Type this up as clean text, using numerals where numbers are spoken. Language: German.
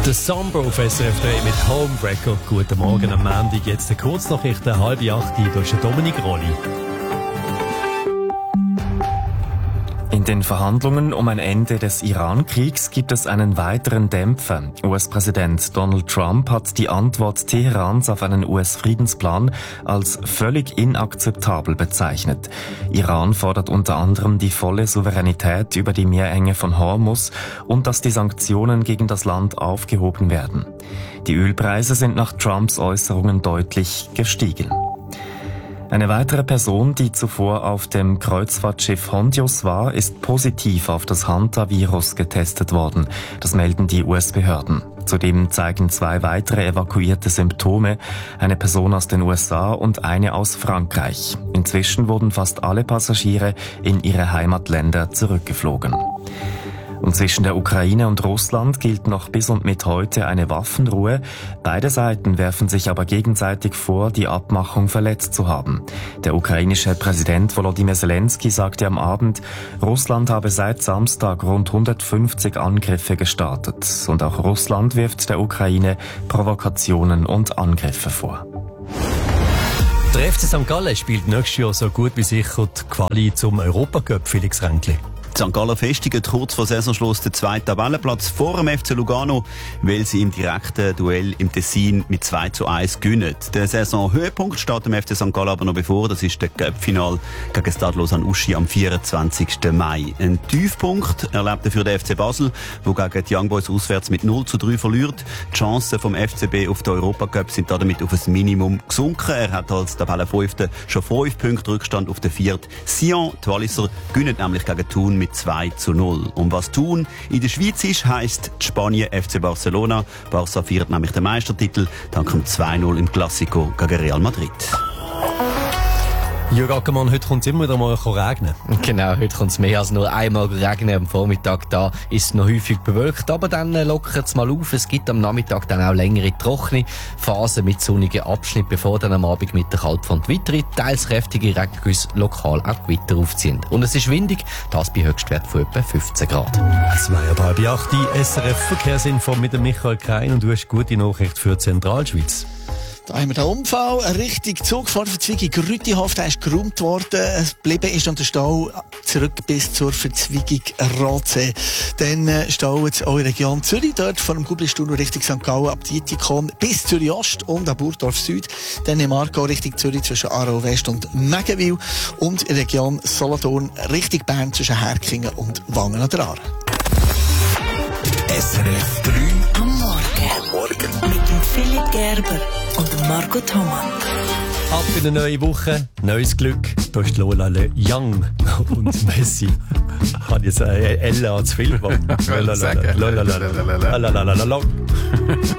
Der Somber auf SRF 3 mit Homebreaker. Guten Morgen am Montag. Jetzt der Kurznachrichten, 7:30. Da ist der Dominik Rolli. In den Verhandlungen um ein Ende des Iran-Kriegs gibt es einen weiteren Dämpfer. US-Präsident Donald Trump hat die Antwort Teherans auf einen US-Friedensplan als völlig inakzeptabel bezeichnet. Iran fordert unter anderem die volle Souveränität über die Meerenge von Hormuz und dass die Sanktionen gegen das Land aufgehoben werden. Die Ölpreise sind nach Trumps Äußerungen deutlich gestiegen. Eine weitere Person, die zuvor auf dem Kreuzfahrtschiff Hondios war, ist positiv auf das Hantavirus getestet worden. Das melden die US-Behörden. Zudem zeigen 2 weitere evakuierte Symptome, eine Person aus den USA und eine aus Frankreich. Inzwischen wurden fast alle Passagiere in ihre Heimatländer zurückgeflogen. Und zwischen der Ukraine und Russland gilt noch bis und mit heute eine Waffenruhe. Beide Seiten werfen sich aber gegenseitig vor, die Abmachung verletzt zu haben. Der ukrainische Präsident Volodymyr Zelensky sagte am Abend, Russland habe seit Samstag rund 150 Angriffe gestartet. Und auch Russland wirft der Ukraine Provokationen und Angriffe vor. Der FC St. Gallen spielt nächstes Jahr so gut wie sicher die Quali zum Europacup, Felix Ränkli. Die St. Gallen festigen kurz vor Saisonschluss den 2. Tabellenplatz vor dem FC Lugano, weil sie im direkten Duell im Tessin mit 2:1 gewinnen. Der Saisonhöhepunkt steht dem FC St. Gallen aber noch bevor. Das ist der Cup-Final gegen Stade Lausanne Uschi am 24. Mai. Ein Tiefpunkt erlebt dafür der FC Basel, der gegen die Young Boys auswärts mit 0:3 verliert. Die Chancen vom FCB auf den Europacup sind damit auf ein Minimum gesunken. Er hat als Tabellenfünfter schon 5 Punkte Rückstand auf den 4. Sion. Die Walliser gewinnen nämlich gegen Thun mit 2:0. Und was Thun in der Schweiz ist, heisst die Spanien FC Barcelona. Barca feiert nämlich den Meistertitel dank dem 2:0 im Classico gegen Real Madrid. Jörg Ackermann, heute kommt es immer wieder mal regnen. Genau, heute kommt es mehr als nur einmal regnen. Am Vormittag da ist es noch häufig bewölkt, aber dann lockert es mal auf. Es gibt am Nachmittag dann auch längere trockene Phasen mit sonnigen Abschnitten, bevor dann am Abend mit der Kaltfront weitere, teils kräftige Regengüsse lokal auch Gewitter aufziehen. Und es ist windig, das bei Höchstwert von etwa 15 Grad. Es war ja 7:30, SRF Verkehrsinfo mit dem Michael Krein und du hast gute Nachricht für die Zentralschweiz. Da haben wir den Unfall, eine Richtung Zugfahrverzweigung Grütihof, der ist geräumt worden. Geblieben ist an der Stau zurück bis zur Verzweigung Rotsee. Dann staut es auch in der Region Zürich, dort vor dem Gublistuhl Richtung St. Gallen ab Dietikon bis Zürich Ost und ab Burgdorf Süd. Dann im Aargau Richtung Zürich zwischen Aarau West und Meggenwil und in der Region Solothurn Richtung Bern zwischen Herkingen und Wangen an der Aare. SRF 3 am Morgen. Mit dem Philipp Gerber und Marco Thomann. Ab in eine neue Woche, neues Glück. Da ist Lola Young und Messi. Ich habe jetzt Ella als Film.